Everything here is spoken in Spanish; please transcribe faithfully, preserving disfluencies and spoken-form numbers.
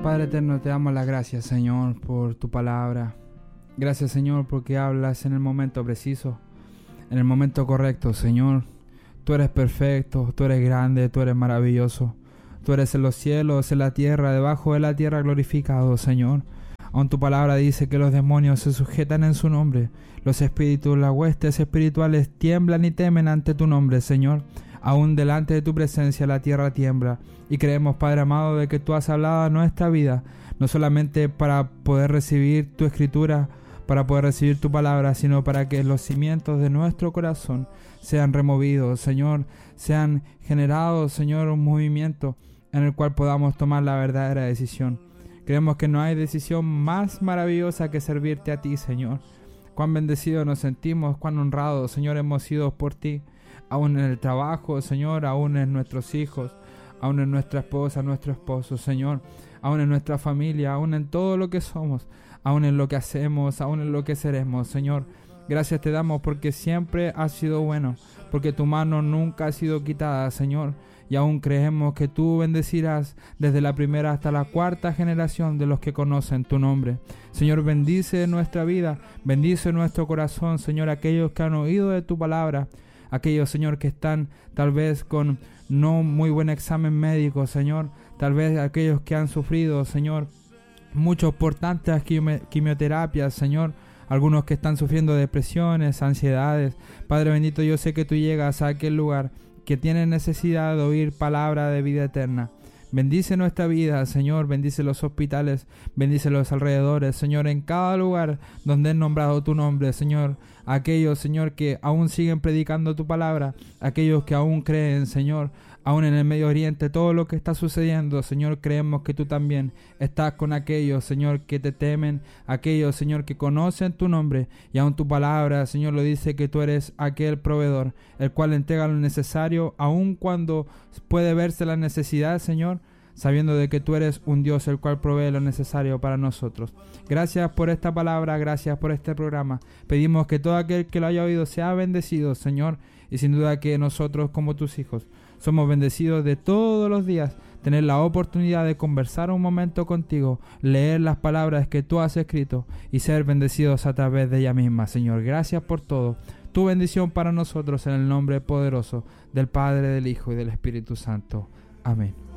Padre eterno, te damos las gracias, Señor, por tu palabra. Gracias, Señor, porque hablas en el momento preciso, en el momento correcto, Señor. Tú eres perfecto, tú eres grande, tú eres maravilloso. Tú eres en los cielos, en la tierra, debajo de la tierra glorificado, Señor. Aún tu palabra dice que los demonios se sujetan en su nombre. Los espíritus, las huestes espirituales tiemblan y temen ante tu nombre, Señor. Aún delante de tu presencia la tierra tiembla. Y creemos, Padre amado, de que tú has hablado a nuestra vida, no solamente para poder recibir tu escritura, para poder recibir tu palabra, sino para que los cimientos de nuestro corazón sean removidos, Señor, sean generados, Señor, un movimiento en el cual podamos tomar la verdadera decisión. Creemos que no hay decisión más maravillosa que servirte a ti, Señor. Cuán bendecidos nos sentimos, cuán honrados, Señor, hemos sido por ti, aún en el trabajo, Señor, aún en nuestros hijos, aún en nuestra esposa, nuestro esposo, Señor, aún en nuestra familia, aún en todo lo que somos, aún en lo que hacemos, aún en lo que seremos, Señor. Gracias te damos porque siempre has sido bueno, porque tu mano nunca ha sido quitada, Señor, y aún creemos que tú bendecirás desde la primera hasta la cuarta generación de los que conocen tu nombre. Señor, bendice nuestra vida, bendice nuestro corazón, Señor, aquellos que han oído de tu palabra, aquellos, Señor, que están tal vez con no muy buen examen médico, Señor, tal vez aquellos que han sufrido, Señor, muchos por tantas quimioterapias, Señor, algunos que están sufriendo depresiones, ansiedades. Padre bendito, yo sé que tú llegas a aquel lugar que tiene necesidad de oír palabra de vida eterna. Bendice nuestra vida, Señor, bendice los hospitales, bendice los alrededores, Señor, en cada lugar donde he nombrado tu nombre, Señor. Aquellos, Señor, que aún siguen predicando tu palabra, aquellos que aún creen, Señor, aún en el Medio Oriente, todo lo que está sucediendo, Señor, creemos que tú también estás con aquellos, Señor, que te temen, aquellos, Señor, que conocen tu nombre, y aún tu palabra, Señor, lo dice que tú eres aquel proveedor, el cual entrega lo necesario, aun cuando puede verse la necesidad, Señor, sabiendo de que tú eres un Dios el cual provee lo necesario para nosotros. Gracias por esta palabra, gracias por este programa. Pedimos que todo aquel que lo haya oído sea bendecido, Señor, y sin duda que nosotros como tus hijos somos bendecidos de todos los días tener la oportunidad de conversar un momento contigo, leer las palabras que tú has escrito y ser bendecidos a través de ella misma. Señor, gracias por todo. Tu bendición para nosotros en el nombre poderoso del Padre, del Hijo y del Espíritu Santo. Amén.